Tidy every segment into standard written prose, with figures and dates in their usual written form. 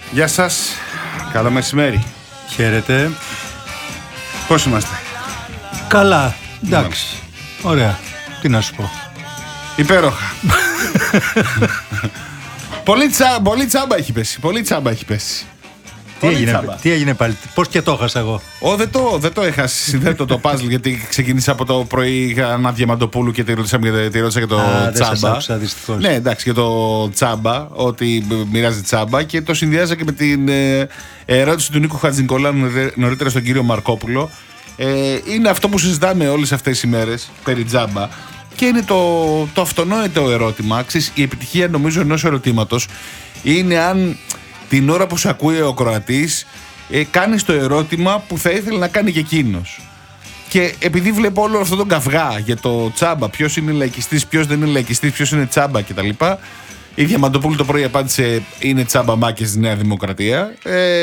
Γεια σας, καλό μεσημέρι. Χαίρετε. Πώς είμαστε? Καλά, εντάξει, ωραία, τι να σου πω. Υπέροχα. Πολύ τσάμπα έχει πέσει, πολύ τσάμπα έχει πέσει. Τι έγινε πάλι, πώς και το έχασα εγώ? Δεν το έχασα, συνδέτω το puzzle γιατί ξεκίνησα από το πρωί, είχα ένα Διαμαντοπούλου και τη ρώτησα για το τσάμπα. Δεν σας άκουσα δυστυχώς. Ναι, εντάξει, για το τσάμπα, ότι μοιράζει τσάμπα και το συνδυάζα και με την ερώτηση του Νίκου Χατζηνικολάου νωρίτερα στον κύριο Μαρκόπουλο. Είναι αυτό που συζητάμε όλες αυτές τις ημέρες περί τζάμπα και είναι το αυτονόητο ερώτημα. Η επιτυχία νομίζω ενός ερωτήματος είναι αν την ώρα που σε ακούει ο Κροατής κάνεις το ερώτημα που θα ήθελε να κάνει και εκείνος. Και επειδή βλέπω όλο αυτόν τον καυγά για το τσάμπα, ποιος είναι λαϊκιστής, ποιος δεν είναι λαϊκιστής, ποιος είναι τσάμπα κτλ. Η Διαμαντοπούλου το πρωί απάντησε είναι τσάμπα μάκες στη Νέα Δημοκρατία.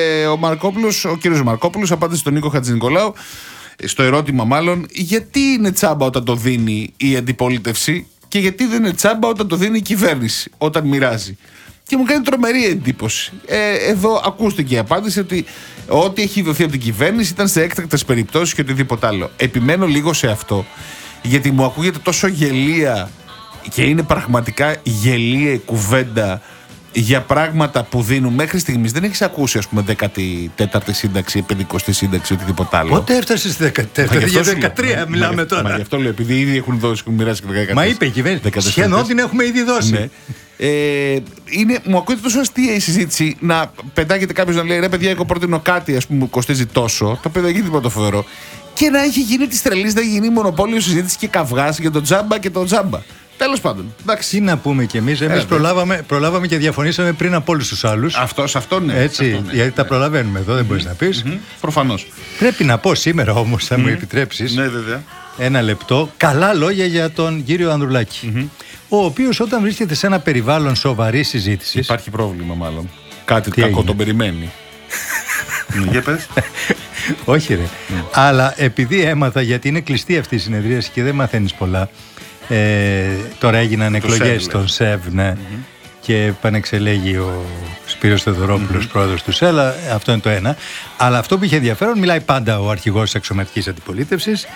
Ο κύριος Μαρκόπουλος απάντησε στον Νίκο Χατζηνικολάου στο ερώτημα μάλλον γιατί είναι τσάμπα όταν το δίνει η αντιπολίτευση και γιατί δεν είναι τσάμπα όταν το δίνει η κυβέρνηση, όταν μοιράζει. Και μου κάνει τρομερή εντύπωση. Εδώ ακούστηκε η απάντηση ότι ό,τι έχει δοθεί από την κυβέρνηση ήταν σε έκτακτες περιπτώσεις και οτιδήποτε άλλο. Επιμένω λίγο σε αυτό, γιατί μου ακούγεται τόσο γελία και είναι πραγματικά γελία η κουβέντα για πράγματα που δίνουν μέχρι στιγμής. Δεν έχεις ακούσει, ας πούμε, 14η σύνταξη, 50η σύνταξη, οτιδήποτε άλλο. Πότε έφτασε στη 14η, για 13 μιλάμε τώρα. Μα γι' αυτό λέω, επειδή ήδη έχουν δώσει, έχουν μοιράσει και 14. Μα είπε η κυβέρνηση. Σχεδόν την έχουμε ήδη δώσει. Ναι. Μου ακούγεται τόσο αστεία η συζήτηση να πετάγεται κάποιος να λέει ρε παιδιά, εγώ πρότεινω κάτι ας πούμε που κοστίζει τόσο, το παιδάκι τίποτα φοβερό. Και να έχει γίνει τη τρελή, να γίνει μονοπόλιο συζήτηση και καυγάς για το τζάμπα και το τζάμπα. Τέλος πάντων. Εντάξει. Τι να πούμε κι εμείς προλάβαμε και διαφωνήσαμε πριν από όλους τους άλλους. Αυτό ναι. Έτσι, ναι, γιατί τα προλαβαίνουμε εδώ, δεν μπορείς να πεις. Προφανώς. Πρέπει να πω σήμερα όμως, θα μου επιτρέψεις. Ναι, βέβαια. Ένα λεπτό. Καλά λόγια για τον κύριο Ανδρουλάκη. Ο οποίος όταν βρίσκεται σε ένα περιβάλλον σοβαρής συζήτησης. Υπάρχει πρόβλημα, μάλλον. Κάτι κακό τον περιμένει. Για πες. Όχι, ρε. Αλλά επειδή έμαθα, γιατί είναι κλειστή αυτή η συνεδρίαση και δεν μαθαίνεις πολλά. Τώρα έγιναν εκλογές στον ΣΕΒ, ναι. Και επανεξελέγει ο Σπύρος Θεοδωρόπουλος, πρόεδρος του ΣΕΛΑ. Αυτό είναι το ένα. Αλλά αυτό που είχε ενδιαφέρον, μιλάει πάντα ο αρχηγός της αξιωματικής αντιπολίτευσης.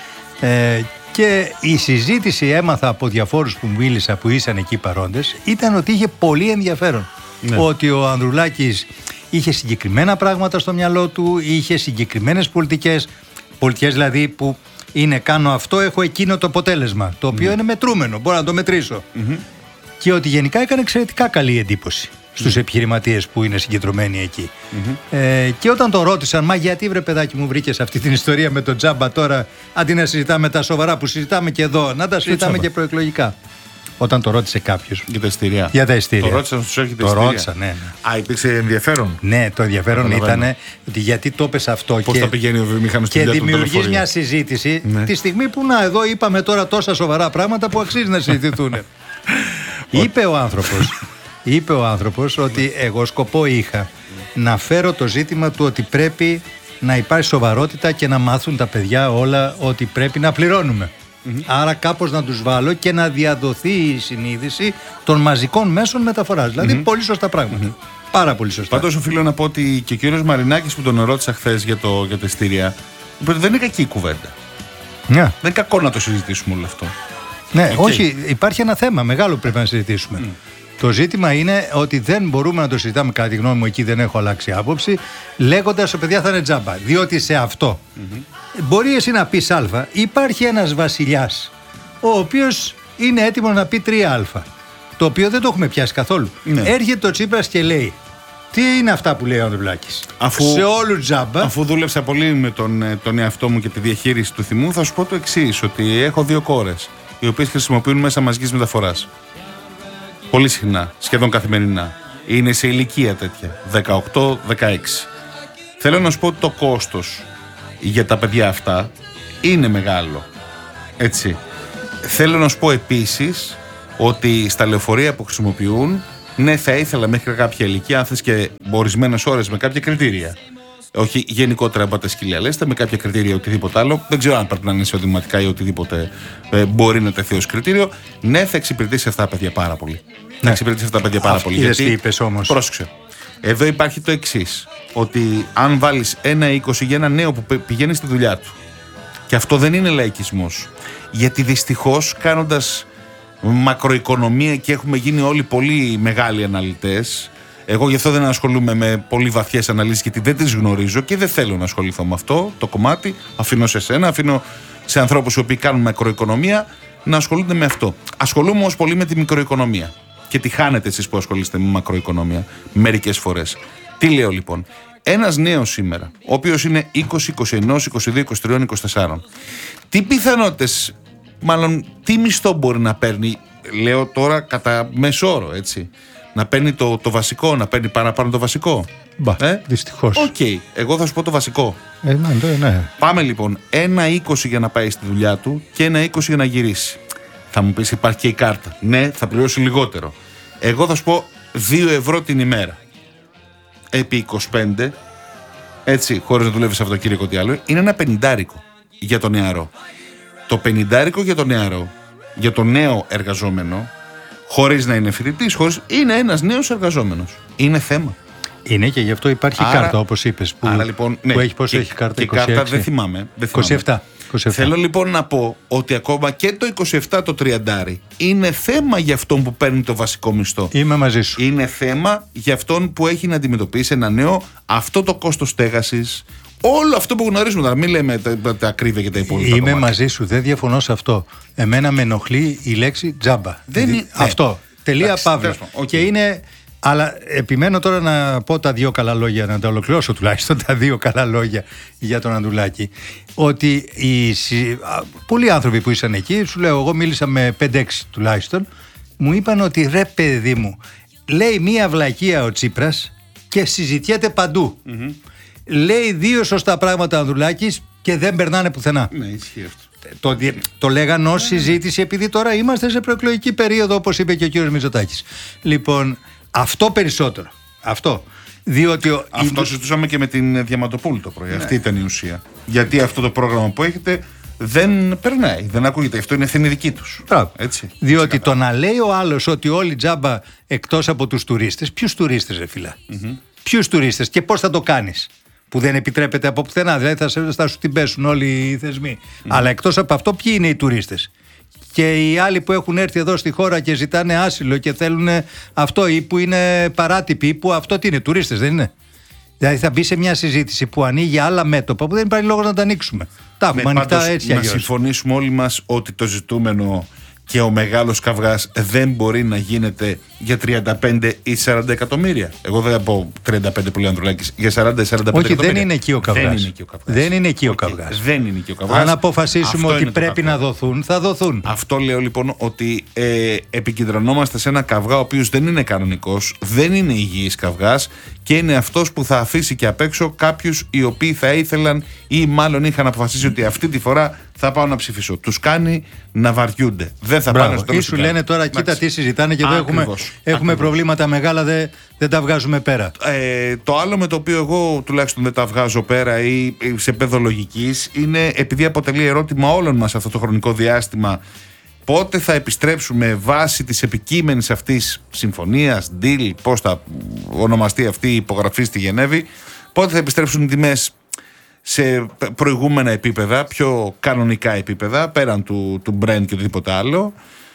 Και η συζήτηση, έμαθα από διαφόρους που μίλησα που ήσαν εκεί παρόντες, ήταν ότι είχε πολύ ενδιαφέρον. Ναι. Ότι ο Ανδρουλάκης είχε συγκεκριμένα πράγματα στο μυαλό του, είχε συγκεκριμένες πολιτικές δηλαδή που είναι κάνω αυτό, έχω εκείνο το αποτέλεσμα, το οποίο είναι μετρούμενο, μπορώ να το μετρήσω. Και ότι γενικά έκανε εξαιρετικά καλή εντύπωση στους επιχειρηματίες που είναι συγκεντρωμένοι εκεί. Και όταν το ρώτησαν, μα γιατί βρε παιδάκι μου βρήκες αυτή την ιστορία με τον τζάμπα τώρα, αντί να συζητάμε τα σοβαρά που συζητάμε και εδώ, να τα συζητάμε και προεκλογικά. Όταν το ρώτησε κάποιος. Για τα ειστήρια. Για τα ειστήρια. Το ρώτησαν στους έρχεται ειστήρια. Το ρώτησαν, ναι. Α, υπήρξε ενδιαφέρον. Ναι, το ενδιαφέρον ήταν ότι γιατί το έπες αυτό. Πώς θα πηγαίνει ο βιομηχανός στην δουλειά του. Και δημιουργείς μια συζήτηση τη στιγμή που να, εδώ είπαμε τώρα τόσα σοβαρά πράγματα που αξίζει να συζητηθούν. Είπε ο άνθρωπος ότι εγώ σκοπό είχα να φέρω το ζήτημα του ότι πρέπει να υπάρχει σοβαρότητα και να μάθουν τα παιδιά όλα ότι πρέπει να πληρώνουμε. Άρα κάπως να τους βάλω και να διαδοθεί η συνείδηση των μαζικών μέσων μεταφοράς. Δηλαδή πολύ σωστά πράγματα. Πάρα πολύ σωστά. Πάντως οφείλω να πω ότι και ο κύριος Μαρινάκης που τον ρώτησα χθες για τα ειστήρια, είπε ότι δεν είναι κακή η κουβέντα. Δεν είναι κακό να το συζητήσουμε όλο αυτό. Ναι, όχι, υπάρχει ένα θέμα μεγάλο που πρέπει να συζητήσουμε. Το ζήτημα είναι ότι δεν μπορούμε να το συζητάμε, κατά τη γνώμη μου, εκεί δεν έχω αλλάξει άποψη, λέγοντας ότι παιδιά θα είναι τζάμπα. Διότι σε αυτό μπορεί εσύ να πεις Α, υπάρχει ένας βασιλιάς, ο οποίος είναι έτοιμος να πει 3Α, το οποίο δεν το έχουμε πιάσει καθόλου. Έρχεται ο Τσίπρας και λέει, τι είναι αυτά που λέει ο Ανδρουλάκης. Σε όλου τζάμπα. Αφού δούλεψα πολύ με τον εαυτό μου και τη διαχείριση του θυμού, θα σου πω το εξής, ότι έχω 2 κόρες, οι οποίες χρησιμοποιούν μέσα μαζικής μεταφοράς. Πολύ συχνά, σχεδόν καθημερινά. Είναι σε ηλικία τέτοια, 18-16. Θέλω να σου πω ότι το κόστος για τα παιδιά αυτά είναι μεγάλο. Έτσι. Θέλω να σου πω επίσης ότι στα λεωφορεία που χρησιμοποιούν, ναι, θα ήθελα μέχρι κάποια ηλικία, αν θες και ορισμένες ώρες με κάποια κριτήρια. Όχι γενικότερα μπατεσκυλιαλέστε, με κάποια κριτήρια οτιδήποτε άλλο. Δεν ξέρω αν πρέπει να είναι εισοδηματικά ή οτιδήποτε μπορεί να τεθεί ως κριτήριο. Ναι, θα εξυπηρετήσει αυτά τα παιδιά πάρα πολύ. Θα εξυπηρετήσει αυτά τα παιδιά πάρα πολύ. Γιατί τι είπες όμως. Πρόσεξε. Εδώ υπάρχει το εξής, ότι αν βάλεις 1,20 για ένα νέο που πηγαίνει στη δουλειά του, και αυτό δεν είναι λαϊκισμός, γιατί δυστυχώς κάνοντας μακροοικονομία και έχουμε γίνει όλοι πολύ μεγάλοι αναλυτές, εγώ γι' αυτό δεν ασχολούμαι με πολύ βαθιές αναλύσεις, γιατί δεν τις γνωρίζω και δεν θέλω να ασχοληθώ με αυτό το κομμάτι. Αφήνω σε σένα, αφήνω σε ανθρώπους οι οποίοι κάνουν μακροοικονομία να ασχολούνται με αυτό. Ασχολούμαι όμως πολύ με τη μικροοικονομία. Και τη χάνετε εσείς που ασχολείστε με μακροοικονομία μερικές φορές. Τι λέω λοιπόν? Ένας νέος σήμερα, ο οποίος είναι 20, 21, 22, 23, 24, τι πιθανότητες, μάλλον τι μισθό μπορεί να παίρνει, λέω τώρα κατά μέσο όρο, έτσι, να παίρνει το βασικό, να παίρνει παραπάνω το βασικό? Δυστυχώς. Οκ, εγώ θα σου πω το βασικό. Ναι. Πάμε λοιπόν, 1,20 για να πάει στη δουλειά του και 1,20 για να γυρίσει. Θα μου πεις, υπάρχει και η κάρτα. Ναι, θα πληρώσει λιγότερο. Εγώ θα σου πω 2 ευρώ την ημέρα. Επί 25, έτσι, χωρίς να δουλεύει Σαββατοκύριακο τι άλλο, είναι ένα 50 για τον νεαρό. Το 50 για τον νεαρό, για τον νέο εργαζόμενο, χωρίς να είναι φοιτητής, είναι ένας νέος εργαζόμενος. Είναι θέμα. Είναι, και γι' αυτό υπάρχει κάρτα, όπως είπες. Λοιπόν, ναι, που έχει, πόσο έχει κάρτα? Και 26. Κάρτα δεν θυμάμαι. 27. Θέλω λοιπόν να πω ότι ακόμα και το 27 το 30 είναι θέμα για αυτόν που παίρνει το βασικό μισθό. Είμαι μαζί σου. Είναι θέμα για αυτόν που έχει να αντιμετωπίσει ένα νέο, αυτό το κόστος στέγασης, όλο αυτό που γνωρίζουμε. Τώρα μην λέμε τα ακρίβεια και τα υπόλοιπα. Είμαι μαζί σου, δεν διαφωνώ σε αυτό. Εμένα με ενοχλεί η λέξη τζάμπα. Αυτό. Τελεία παύλα. Και είναι. Αλλά επιμένω τώρα να πω τα 2 καλά λόγια, να τα ολοκληρώσω τουλάχιστον τα 2 καλά λόγια για τον Ανδρουλάκη. Ότι πολλοί άνθρωποι που ήσαν εκεί, σου λέω, εγώ μίλησα με 5-6 τουλάχιστον, μου είπαν ότι ρε παιδί μου, λέει μία βλακεία ο Τσίπρας και συζητιέται παντού. Λέει 2 σωστά πράγματα ο Ανδρουλάκης και δεν περνάνε πουθενά. Ναι, ισχύει αυτό. Το λέγαν ως συζήτηση, επειδή τώρα είμαστε σε προεκλογική περίοδο, όπως είπε και ο κύριος Μητσοτάκης. Λοιπόν, αυτό περισσότερο. Αυτό. Διότι αυτό συζητούσαμε και με την Διαματοπούλου το πρωί. Ναι. Αυτή ήταν η ουσία. Γιατί αυτό το πρόγραμμα που έχετε δεν περνάει, δεν ακούγεται. Αυτό είναι ευθύνη δική τους. Έτσι. Διότι το να λέει ο άλλος ότι όλοι τζάμπα εκτός από τους τουρίστες, ποιους τουρίστες, ρε φίλα? Ποιους τουρίστες και πώς θα το κάνεις? Που δεν επιτρέπεται από πουθενά. Δηλαδή θα σου την πέσουν όλοι οι θεσμοί. Αλλά εκτός από αυτό, ποιοι είναι οι τουρίστες? Και οι άλλοι που έχουν έρθει εδώ στη χώρα και ζητάνε άσυλο και θέλουν αυτό, ή που είναι παράτυποι, που αυτό τι είναι, τουρίστες δεν είναι? Δηλαδή θα μπει σε μια συζήτηση που ανοίγει άλλα μέτωπα που δεν υπάρχει λόγος να τα ανοίξουμε. Τα έχουμε ανοιχτά έτσι. Να συμφωνήσουμε όλοι μας ότι το ζητούμενο και ο μεγάλος καυγάς δεν μπορεί να γίνεται για 35 ή 40 εκατομμύρια. Εγώ δεν θα πω 35 που λέει ο Ανδρουλάκης, για 40-45 εκατομμύρια. Όχι, δεν είναι εκεί ο καυγάς. Δεν είναι εκεί ο καυγάς. Δεν είναι εκεί ο καυγάς. Αν αποφασίσουμε ότι πρέπει να δοθούν, θα δοθούν. Αυτό λέω λοιπόν, ότι επικεντρωνόμαστε σε ένα καυγά ο οποίος δεν είναι κανονικός, δεν είναι υγιής καυγάς και είναι αυτός που θα αφήσει και απ' έξω κάποιους οι οποίοι θα ήθελαν ή μάλλον είχαν αποφασίσει ότι αυτή τη φορά θα πάω να ψηφίσω. Τους κάνει να βαριούνται. Δεν θα πάνε στο τέλος. Ή σου λένε τώρα, κοίτα τι συζητάνε και εδώ έχουμε προβλήματα μεγάλα, δεν τα βγάζουμε πέρα. Το άλλο με το οποίο εγώ τουλάχιστον δεν τα βγάζω πέρα ή σε επίπεδο λογικής είναι, επειδή αποτελεί ερώτημα όλων μας αυτό το χρονικό διάστημα, πότε θα επιστρέψουμε βάσει της επικείμενης αυτής συμφωνίας, deal, πώς θα ονομαστεί αυτή η υπογραφή στη Γενέβη, πότε θα επιστρέψουν οι τιμές σε προηγούμενα επίπεδα, πιο κανονικά επίπεδα, πέραν του Brent και οτιδήποτε άλλο.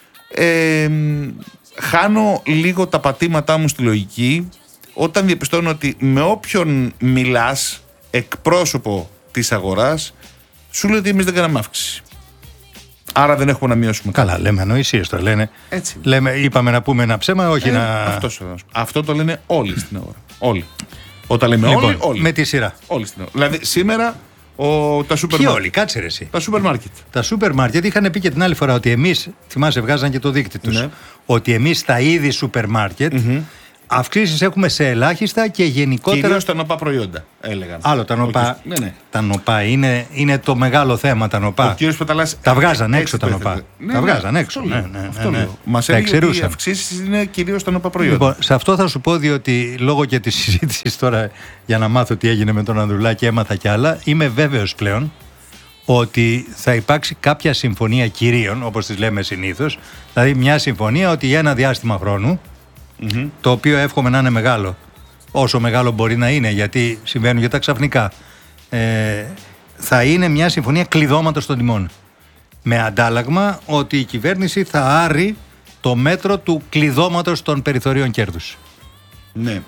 Χάνω λίγο τα πατήματά μου στη λογική όταν διαπιστώνω ότι με όποιον μιλάς, εκπρόσωπο της αγοράς, σου λέει ότι εμείς δεν κάναμε αύξηση. Άρα δεν έχουμε να μειώσουμε. Καλά, λέμε ανοησίες το λένε. Έτσι. Είπαμε να πούμε ένα ψέμα, όχι Αυτό το λένε όλοι στην αγορά. Όλοι. Όταν λέμε λοιπόν, όλοι. Με τη σειρά. Όλοι στην αγορά. Δηλαδή σήμερα τα σούπερ μάρκετ. Όλοι, κάτσε ρε εσύ. Τα σούπερ μάρκετ. Τα σούπερ μάρκετ είχαν πει και την άλλη φορά ότι εμείς, θυμάσαι, βγάζαν και το δίκτυο τους, ναι, ότι εμείς τα είδη σούπερ μάρκετ αυξήσεις έχουμε σε ελάχιστα και γενικότερα. Κυρίως τα νοπά προϊόντα, έλεγαν. Άλλο τα νοπά. Ναι. Τα νοπά είναι το μεγάλο θέμα. Τα νοπά. Ο κύριος Πεταλάς, τα βγάζαν έξω τα νοπά. Τα βγάζαν έξω. Αυτό λέω. Μας έλεγε ότι οι αυξήσεις είναι κυρίως τα νοπά προϊόντα. Λοιπόν, σε αυτό θα σου πω, διότι λόγω και της συζήτησης τώρα για να μάθω τι έγινε με τον Ανδρουλάκη, έμαθα κι άλλα. Είμαι βέβαιος πλέον ότι θα υπάρξει κάποια συμφωνία κυρίων, όπως τις λέμε συνήθως. Δηλαδή μια συμφωνία ότι για ένα διάστημα χρόνου, το οποίο εύχομαι να είναι μεγάλο, όσο μεγάλο μπορεί να είναι, γιατί συμβαίνουν και τα ξαφνικά, θα είναι μια συμφωνία κλειδώματος των τιμών. Με αντάλλαγμα ότι η κυβέρνηση θα άρει το μέτρο του κλειδώματος των περιθωρίων κέρδους. Ναι.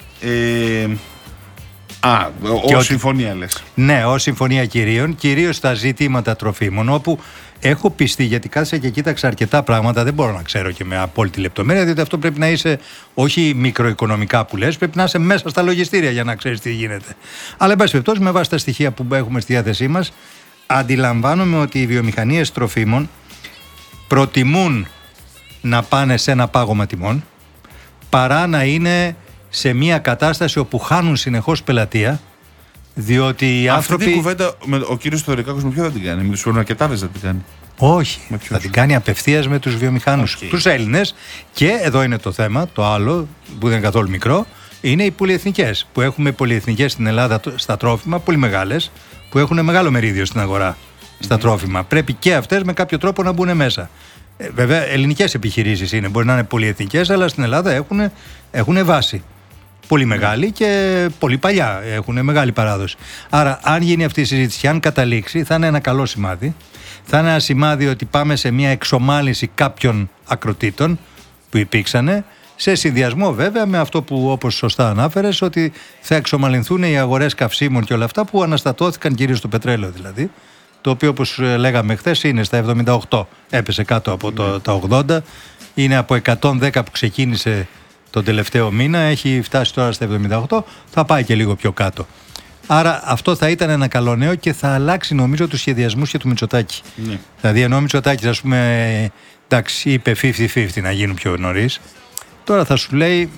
Συμφωνία λες. Ναι, ως συμφωνία κυρίως στα ζητήματα τροφίμων, όπου έχω πιστεί, γιατί κάθισα και κοίταξα αρκετά πράγματα, δεν μπορώ να ξέρω και με απόλυτη λεπτομέρεια, διότι αυτό πρέπει να είσαι όχι μικροοικονομικά που λες, πρέπει να είσαι μέσα στα λογιστήρια για να ξέρεις τι γίνεται. Αλλά εν πάση περιπτώσει, με βάση τα στοιχεία που έχουμε στη διάθεσή μας, αντιλαμβάνομαι ότι οι βιομηχανίες τροφίμων προτιμούν να πάνε σε ένα πάγωμα τιμών παρά να είναι σε μια κατάσταση όπου χάνουν συνεχώς πελατεία, διότι οι άνθρωποι... Αυτή την κουβέντα ο κύριος Θεοδωρικάκος με ποιο θα την κάνει? Με τους σουперμαρκετάδες θα την κάνει? Όχι, θα την κάνει απευθείας με τους βιομηχάνους, τους Έλληνες. Και εδώ είναι το θέμα, το άλλο που δεν είναι καθόλου μικρό, είναι οι πολυεθνικές. Που έχουμε πολυεθνικές στην Ελλάδα στα τρόφιμα, πολύ μεγάλες, που έχουν μεγάλο μερίδιο στην αγορά στα τρόφιμα. Πρέπει και αυτές με κάποιο τρόπο να μπουν μέσα. Βέβαια, ελληνικές επιχειρήσεις είναι, μπορεί να είναι πολυεθνικές, αλλά στην Ελλάδα έχουν βάση. Πολύ μεγάλη και πολύ παλιά, έχουν μεγάλη παράδοση. Άρα, αν γίνει αυτή η συζήτηση και αν καταλήξει, θα είναι ένα καλό σημάδι. Θα είναι ένα σημάδι ότι πάμε σε μια εξομάλυνση κάποιων ακροτήτων που υπήρξανε, σε συνδυασμό βέβαια με αυτό που, όπως σωστά ανάφερες, ότι θα εξομαλυνθούν οι αγορές καυσίμων και όλα αυτά που αναστατώθηκαν, κυρίως στο πετρέλαιο δηλαδή, το οποίο, όπως λέγαμε χθες, είναι στα 78, έπεσε κάτω από τα 80, είναι από 110 που ξεκίνησε τον τελευταίο μήνα, έχει φτάσει τώρα στα 78, θα πάει και λίγο πιο κάτω. Άρα αυτό θα ήταν ένα καλό νέο και θα αλλάξει νομίζω τους σχεδιασμούς και του Μητσοτάκη. Ναι. Δηλαδή ενώ ο Μητσοτάκης, ας πούμε, εντάξει, είπε 50-50 να γίνουν πιο νωρίς, τώρα θα σου λέει,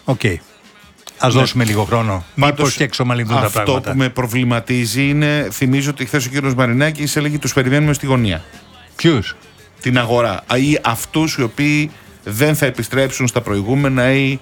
ας δώσουμε λίγο χρόνο. Μήπως και εξομαλυνθούν τα πράγματα. Αυτό που με προβληματίζει είναι, θυμίζω ότι χθες ο κύριος Μαρινάκης έλεγε τους περιμένουμε στη γωνία. Ποιους? Την αγορά. Ή αυτούς οι οποίοι δεν θα επιστρέψουν στα προηγούμενα ή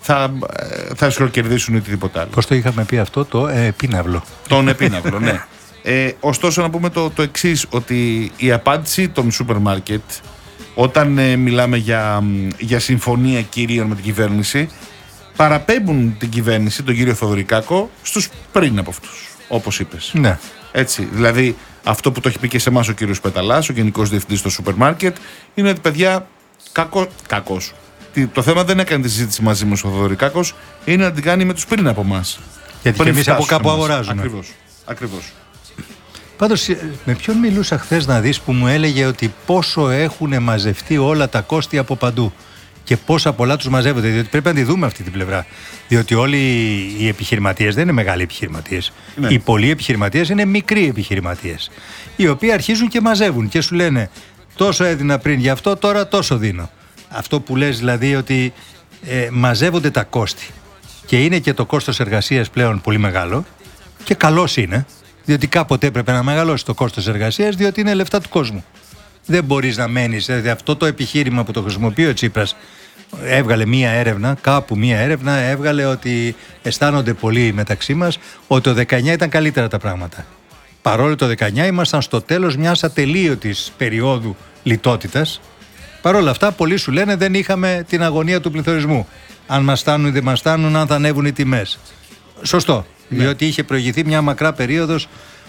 θα σκορκερδίσουν ή οτιδήποτε άλλο. Πώς το είχαμε πει αυτό, το επίναυλο. Τον επίναυλο, ναι. Ωστόσο να πούμε το εξής, ότι η απάντηση των σούπερ μάρκετ, όταν μιλάμε για συμφωνία κυρίων με την κυβέρνηση, παραπέμπουν την κυβέρνηση, τον κύριο Θεοδωρικάκο, στους πριν από αυτούς, όπως είπες. Ναι. Έτσι, δηλαδή αυτό που το έχει πει και σε εμάς ο κύριος Πεταλάς, ο γενικός διευθυντής στο σούπερ μάρκετ, είναι ότι παιδιά, κακός. Το θέμα δεν έκανε τη συζήτηση μαζί μας ο Θεοδωρικάκος, είναι να την κάνει με τους πριν από εμάς. Γιατί και εμείς από κάπου αγοράζουμε. Ακριβώς. Πάντως, με ποιον μιλούσα χθες να δεις που μου έλεγε ότι πόσο έχουν μαζευτεί όλα τα κόστη από παντού και πόσα πολλά τους μαζεύονται, διότι πρέπει να τη δούμε αυτή την πλευρά. Διότι όλοι οι επιχειρηματίες δεν είναι μεγάλοι επιχειρηματίες. Ναι. Οι πολλοί επιχειρηματίες είναι μικροί επιχειρηματίες, οι οποίοι αρχίζουν και μαζεύουν και σου λένε τόσο έδινα πριν γι' αυτό, τώρα τόσο δίνω. Αυτό που λες δηλαδή ότι μαζεύονται τα κόστη και είναι και το κόστος εργασίας πλέον πολύ μεγάλο και καλώς είναι, διότι κάποτε έπρεπε να μεγαλώσει το κόστος εργασίας, διότι είναι λεφτά του κόσμου. Δεν μπορείς να μένεις, δηλαδή αυτό το επιχείρημα που το χρησιμοποιεί ο Τσίπρας, έβγαλε μία έρευνα έβγαλε ότι αισθάνονται πολλοί μεταξύ μας ότι το 19 ήταν καλύτερα τα πράγματα. Παρόλο το 19 ήμασταν στο τέλος μιας ατελείωτης περίοδου λιτότητας. Παρ' όλα αυτά, πολλοί σου λένε δεν είχαμε την αγωνία του πληθωρισμού. Αν μας στάνουν ή δεν μας στάνουν, αν θα ανέβουν οι τιμές. Σωστό. Ναι. Διότι είχε προηγηθεί μια μακρά περίοδος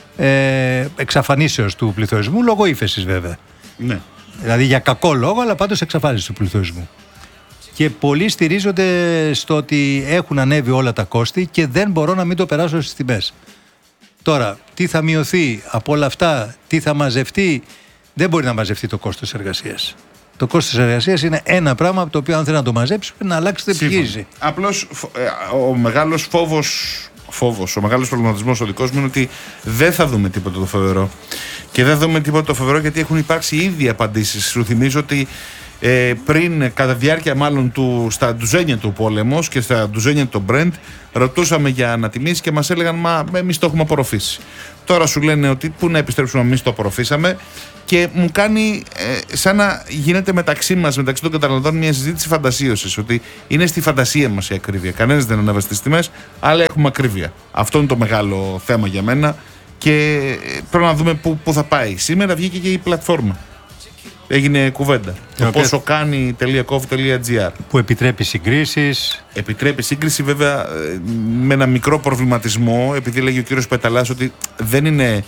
εξαφανίσεως του πληθωρισμού, λόγω ύφεσης βέβαια. Ναι. Δηλαδή για κακό λόγο, αλλά πάντως εξαφάνιση του πληθωρισμού. Και πολλοί στηρίζονται στο ότι έχουν ανέβει όλα τα κόστη και δεν μπορώ να μην το περάσω στις τιμές. Τώρα, τι θα μειωθεί από όλα αυτά, τι θα μαζευτεί, δεν μπορεί να μαζευτεί το κόστος εργασίας. Το κόστος εργασίας είναι ένα πράγμα από το οποίο αν θέλει να το μαζέψει πρέπει να αλλάξει την επιχείρηση. Απλώς ο μεγάλος φόβος, ο μεγάλος προβληματισμός ο δικός μου είναι ότι δεν θα δούμε τίποτα το φοβερό. Και δεν θα δούμε τίποτα το φοβερό γιατί έχουν υπάρξει ήδη απαντήσεις. Σου θυμίζω ότι πριν, κατά διάρκεια μάλλον στα ντουζένια του πόλεμος και στα ντουζένια του Brent, ρωτούσαμε για ανατιμήσεις και μας έλεγαν μα εμείς το έχουμε απορροφήσει. Τώρα σου λένε ότι πού να επιστρέψουμε, εμείς το απορροφήσαμε και μου κάνει σαν να γίνεται μεταξύ μας, μεταξύ των καταναλωτών, μια συζήτηση φαντασίωσης. Ότι είναι στη φαντασία μας η ακρίβεια. Κανένας δεν ανέβασε τις τιμές, αλλά έχουμε ακρίβεια. Αυτό είναι το μεγάλο θέμα για μένα και πρέπει να δούμε πού θα πάει. Σήμερα βγήκε και η πλατφόρμα. έγινε κουβέντα. Το πόσο κάνει .gov.gr. Που επιτρέπει συγκρίσεις. Επιτρέπει σύγκριση, βέβαια, με ένα μικρό προβληματισμό, επειδή λέγει ο κύριος Πεταλάς ότι δεν είναι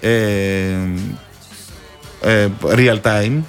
real time.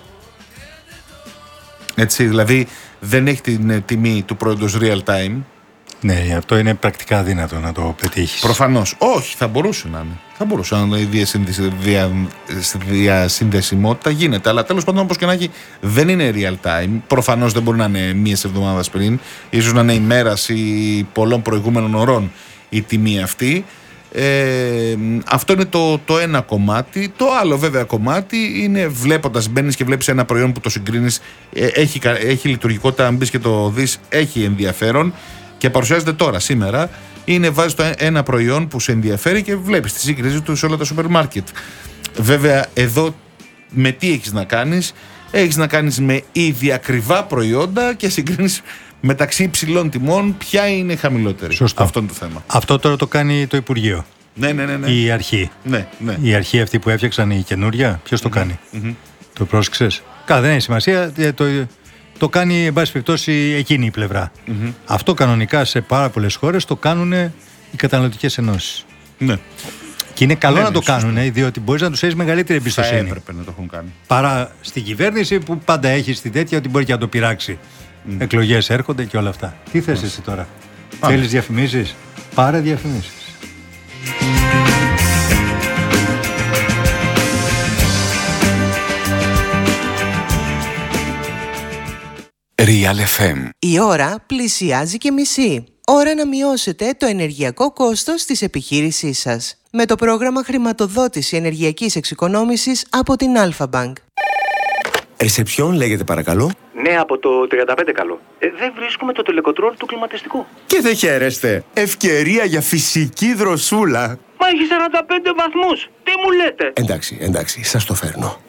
Έτσι, δηλαδή δεν έχει την τιμή του προϊόντος real time. Ναι, αυτό είναι πρακτικά αδύνατο να το πετύχεις. Προφανώς. Όχι, θα μπορούσε να είναι. Θα μπορούσε να είναι η διασυνδεσιμότητα γίνεται. Αλλά τέλος πάντων, όπως και να έχει, δεν είναι real time. Προφανώς δεν μπορεί να είναι μίας εβδομάδας πριν. Ίσως να είναι ημέρας ή πολλών προηγούμενων ωρών η τιμή αυτή. Αυτό είναι το ένα κομμάτι. Το άλλο βέβαια κομμάτι είναι βλέποντας, μπαίνεις και βλέπεις ένα προϊόν που το συγκρίνεις, έχει λειτουργικότητα, αν μπεις και το δεις, έχει ενδιαφέρον και παρουσιάζεται τώρα, σήμερα. Είναι βάζεις ένα προϊόν που σε ενδιαφέρει και βλέπεις τη σύγκριση του σε όλα τα σούπερ μάρκετ. Βέβαια εδώ με τι έχεις να κάνεις? Έχεις να κάνεις με ήδη ακριβά προϊόντα και συγκρίνεις μεταξύ υψηλών τιμών ποια είναι χαμηλότερη. Σωστό. Αυτό είναι το θέμα. Αυτό τώρα το κάνει το Υπουργείο. Ναι. Η αρχή. Ναι. Η αρχή αυτή που έφτιαξαν η καινούρια, ποιος το κάνει? Το πρόσεξες? Δεν έχει σημασία. Το κάνει, εν πάση περιπτώσει, εκείνη η πλευρά. Αυτό κανονικά σε πάρα πολλές χώρες το κάνουν οι καταναλωτικές ενώσεις. Ναι. Και είναι καλό να το κάνουν, διότι μπορείς να τους έχεις μεγαλύτερη εμπιστοσύνη. Θα έπρεπε να το έχουν κάνει. Παρά στην κυβέρνηση που πάντα έχει την τέτοια ότι μπορεί και να το πειράξει. Εκλογές έρχονται και όλα αυτά. Τι θες εσύ τώρα? Θέλεις διαφημίσεις? Πάρε διαφημίσεις. Real FM. Η ώρα πλησιάζει και μισή. Ώρα να μειώσετε το ενεργειακό κόστος της επιχείρησής σας. Με το πρόγραμμα χρηματοδότηση ενεργειακής εξοικονόμησης από την Alpha Bank. Ρεσεψιόν λέγεται παρακαλώ. Ναι, από το 35 καλό. Δεν βρίσκουμε το τελεκοτρόλ του κλιματιστικού. Και δεν χαίρεστε. Ευκαιρία για φυσική δροσούλα. Μα έχει 45 βαθμούς. Τι μου λέτε? Εντάξει, σας το φέρνω.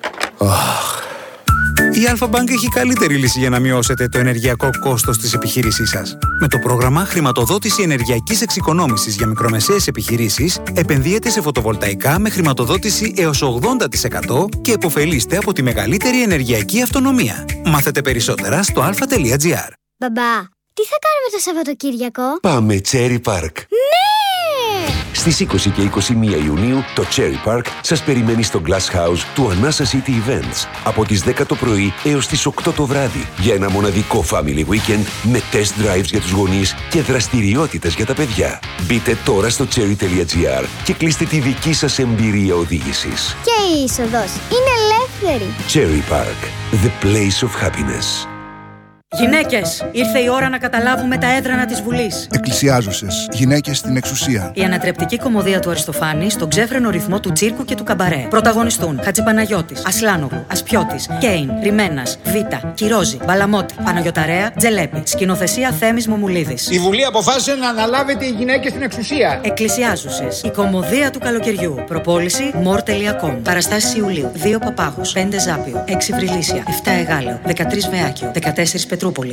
Η Alpha Bank έχει καλύτερη λύση για να μειώσετε το ενεργειακό κόστος της επιχείρησής σας. Με το πρόγραμμα χρηματοδότηση ενεργειακής εξοικονόμησης για μικρομεσαίες επιχειρήσεις, επενδύετε σε φωτοβολταϊκά με χρηματοδότηση έως 80% και επωφελείστε από τη μεγαλύτερη ενεργειακή αυτονομία. Μάθετε περισσότερα στο alpha.gr. Μπαμπά, τι θα κάνουμε το Σαββατοκύριακο? Πάμε Cherry Park. Ναι! Στις 20 και 21 Ιουνίου το Cherry Park σας περιμένει στο Glass House του Anasa City Events από τις 10 το πρωί έως τις 8 το βράδυ για ένα μοναδικό family weekend με test drives για τους γονείς και δραστηριότητες για τα παιδιά. Μπείτε τώρα στο cherry.gr και κλείστε τη δική σας εμπειρία οδήγησης. Και η είσοδος είναι ελεύθερη. Cherry Park, the place of happiness. Γυναίκες, ήρθε η ώρα να καταλάβουμε τα έδρανα της Βουλής. Εκκλησιάζουσες, γυναίκες στην εξουσία. Η ανατρεπτική κομμωδία του Αριστοφάνη στον ξέφρενο ρυθμό του τσίρκου και του καμπαρέ. Πρωταγωνιστούν Χατζηπαναγιώτης, Ασλάνογλου, Ασπιώτης, Κέιν, Ρημένας, Βίτα, Κυρόζη, Μπαλαμότη, Παναγιωταρέα, Τζελέπη. Σκηνοθεσία Θέμης Μομουλίδης. Η Βουλή αποφάσισε να αναλάβετε οι γυναίκες στην εξουσία. Εκκλησιάζουσες, η κομμωδία του καλοκαιριού. Προπόληση more.com. Παραστάσεις Ιουλίου. 2 Παπάγος, 5 Ζάπιο, 6 Βρυλίσια, 7 Εγάλεο, 13 Βεάκιο, 14 Πετρούπολη.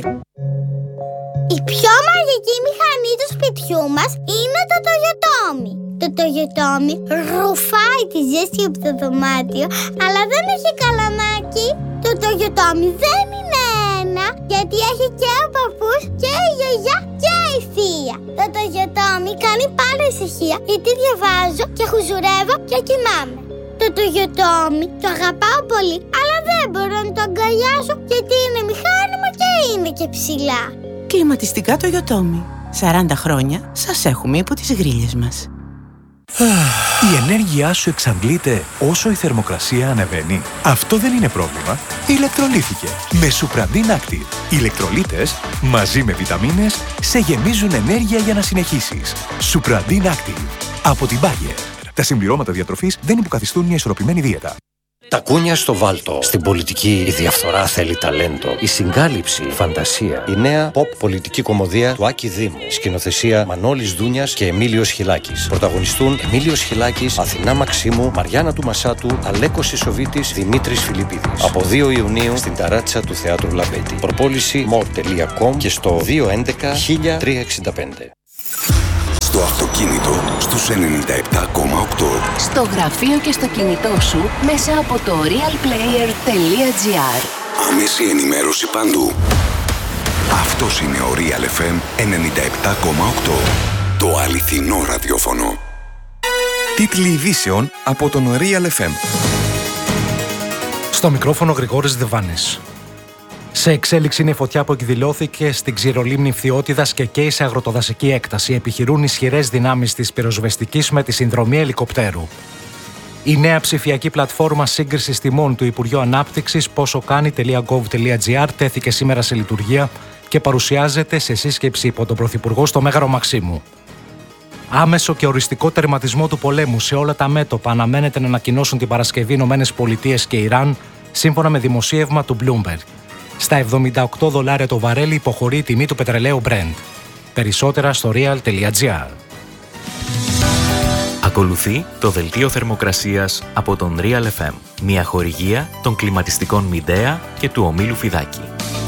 Η πιο μαγική μηχανή του σπιτιού μας είναι το Toyotomi. Το Toyotomi ρουφάει τη ζέστη από το δωμάτιο, αλλά δεν έχει καλαμάκι. Το Toyotomi δεν είναι ένα, γιατί έχει και ο παππούς και η γιαγιά και η θεία. Το Toyotomi κάνει πάντα ησυχία, γιατί διαβάζω και χουζουρεύω και κοιμάμαι. Το Toyotomi το αγαπάω πολύ, αλλά δεν μπορώ να το αγκαλιάσω, γιατί είναι μηχάνημα και είναι και ψηλά. Κλιματιστικά Toyotomi. 40 χρόνια σας έχουμε υπό τις γρίλες μας. Η ενέργειά σου εξαντλείται όσο η θερμοκρασία ανεβαίνει. Αυτό δεν είναι πρόβλημα. Ηλεκτρολύθηκε με Supradin Active. Οι ηλεκτρολίτες μαζί με βιταμίνες σε γεμίζουν ενέργεια για να συνεχίσεις. Supradin Active από την Bayer. Τα συμπληρώματα διατροφής δεν υποκαθιστούν μια ισορροπημένη δίαιτα. Τα κούνια στο βάλτο. Στην πολιτική η διαφθορά θέλει ταλέντο. Η συγκάλυψη, φαντασία. Η νέα pop πολιτική κομμωδία του Άκη Δήμου. Σκηνοθεσία Μανώλης Δούνιας και Εμίλιος Χιλάκης. Πρωταγωνιστούν Εμίλιος Χιλάκης, Αθηνά Μαξίμου, Μαριάννα του Μασάτου, Αλέκος Ισοβίτης, Δημήτρης Φιλιππίδης. Από 2 Ιουνίου στην ταράτσα του Θεάτρου Λαμπέτη. Προπόληση more.com και στο 211 1365. Στο αυτοκίνητο στους 97,8. Στο γραφείο και στο κινητό σου μέσα από το realplayer.gr. Άμεση ενημέρωση παντού. Αυτός είναι ο Real FM 97,8. Το αληθινό ραδιόφωνο. Τίτλοι ειδήσεων από τον Real FM. Στο μικρόφωνο Γρηγόρης Δεβάνης. Σε εξέλιξη είναι η φωτιά που εκδηλώθηκε στην ξηρολίμνη Φθιώτιδας και καίει σε αγροτοδασική έκταση. Επιχειρούν ισχυρές δυνάμεις της πυροσβεστικής με τη συνδρομή ελικοπτέρου. Η νέα ψηφιακή πλατφόρμα σύγκρισης τιμών του Υπουργείου Ανάπτυξης posokani.gov.gr τέθηκε σήμερα σε λειτουργία και παρουσιάζεται σε σύσκεψη υπό τον Πρωθυπουργό στο Μέγαρο Μαξίμου. Άμεσο και οριστικό τερματισμό του πολέμου σε όλα τα μέτωπα αναμένεται να ανακοινώσουν την Παρασκευή ΗΠΑ και Ιράν, σύμφωνα με δημοσίευμα του Bloomberg. Στα $78 το βαρέλι υποχωρεί η τιμή του πετρελαίου Brent. Περισσότερα στο real.gr. Ακολουθεί το δελτίο θερμοκρασίας από τον Real FM, μια χορηγία των κλιματιστικών Midea και του ομίλου Φιδάκη.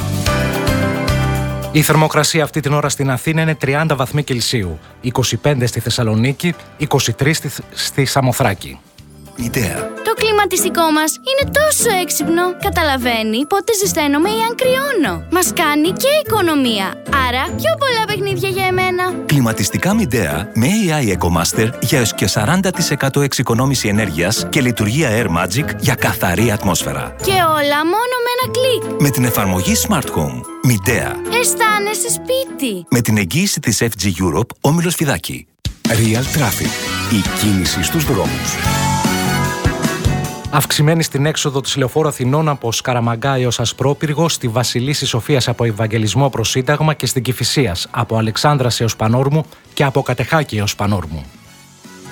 Η θερμοκρασία αυτή την ώρα στην Αθήνα είναι 30 βαθμοί Κελσίου, 25 στη Θεσσαλονίκη, 23 στη Σαμοθράκη. Midea. Το κλιματιστικό μας είναι τόσο έξυπνο. Καταλαβαίνει πότε ζεσταίνομαι ή αν κρυώνω. Μας κάνει και οικονομία. Άρα πιο πολλά παιχνίδια για εμένα. Κλιματιστικά Midea με AI EcoMaster για έως και 40% εξοικονόμηση ενέργειας και λειτουργία Air Magic για καθαρή ατμόσφαιρα. Και όλα μόνο με ένα κλικ. Με την εφαρμογή Smart Home. Midea. Αισθάνεσαι σπίτι. Με την εγγύηση της FG Europe, όμιλος Φιδάκη. Real Traffic. Η κίνηση στους δρόμους. Αυξημένη στην έξοδο της Λεωφόρου Αθηνών από Σκαραμαγκά έως Ασπρόπυργο, στη Βασιλίση Σοφίας από Ευαγγελισμό προς Σύνταγμα και στην Κηφισίας από Αλεξάνδρας έως Πανόρμου και από Κατεχάκη έως Πανόρμου.